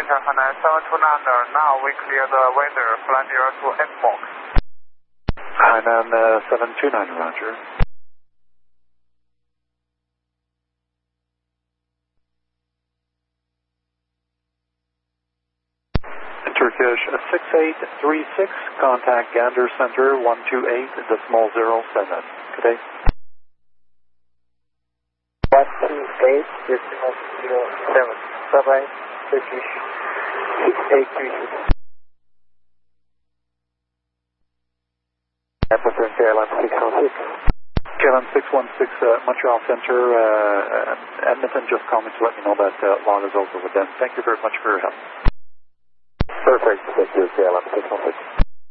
Center Hainan 729, now we clear the weather, fly 02 F-Box. Hainan 729, roger. Turkish 6836, contact Gander Center 128.07. Good day. 128.07. Bye-bye. Turkish 6836. Preference Airline 616. KLM 616, Montreal Center, Edmonton just called me to let me know that log is over with them. Thank you very much for your help. Perfect. Thank you, KLM 616.